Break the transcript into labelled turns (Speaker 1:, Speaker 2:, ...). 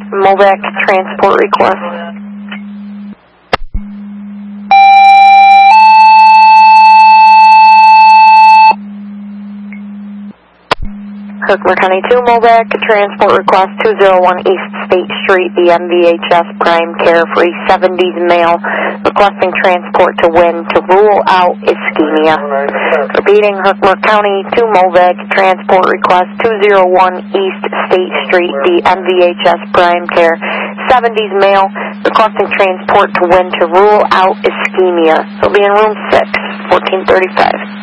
Speaker 1: Movac transport request. Herkimer County 2, Movac, transport request 201 East State Street, the MVHS Prime Care for a 70s male requesting transport to Wynn to rule out ischemia. Repeating, Herkimer County 2, Movac, transport request 201 East State Street, the MVHS Prime Care, 70s male requesting transport to Wynn to rule out ischemia. He'll be in room 6, 1435.